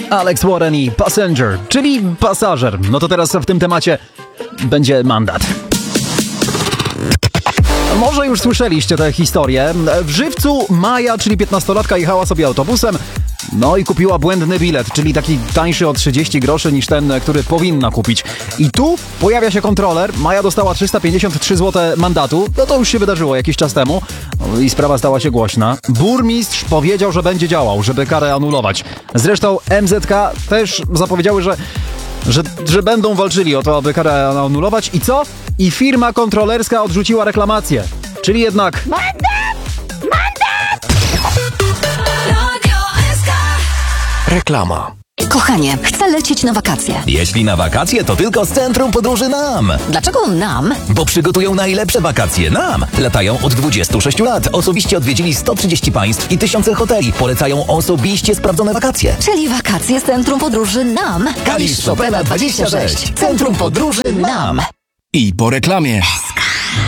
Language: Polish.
Alex Warren i Passenger, czyli pasażer. No to teraz w tym temacie będzie mandat. Może już słyszeliście tę historię. W Żywcu Maja, czyli 15-latka, jechała sobie autobusem, no i kupiła błędny bilet, czyli taki tańszy o 30 groszy niż ten, który powinna kupić. I tu pojawia się kontroler. Maja dostała 353 zł mandatu. No to już się wydarzyło jakiś czas temu i sprawa stała się głośna. Burmistrz powiedział, że będzie działał, żeby karę anulować. Zresztą MZK też zapowiedziały, że będą walczyli o to, aby karę anulować. I co? I firma kontrolerska odrzuciła reklamację. Czyli jednak... Reklama. Kochanie, chcę lecieć na wakacje. Jeśli na wakacje, to tylko z Centrum Podróży NAM. Dlaczego nam? Bo przygotują najlepsze wakacje NAM. Latają od 26 lat. Osobiście odwiedzili 130 państw i tysiące hoteli. Polecają osobiście sprawdzone wakacje. Czyli wakacje z Centrum Podróży nam. Kalisz Chopina 26. Centrum Podróży NAM. I po reklamie.